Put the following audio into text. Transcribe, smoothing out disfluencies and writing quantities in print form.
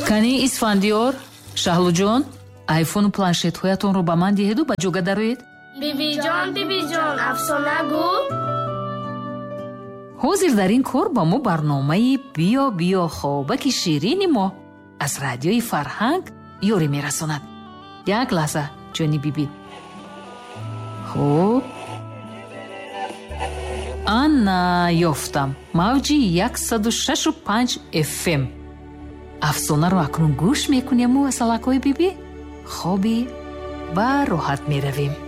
кани исфандиёр, шаҳлуҷон, айфону планшетҳоятонро ба ман диҳеду ба ҷога дароед. бибиҷон, афсона гӯ. ҳозир дар ин кор ба мо барномаи биё хобаки ширини мо аз радиои Фарҳанг ёрӣ мерасонад. як лаҳза ҷони биби. хуб, ана ёфтам. мавҷи 106.5 FM. афсонаро акнун гӯш мекунему асалакҳои биби. хобӣ ба роҳат меравем.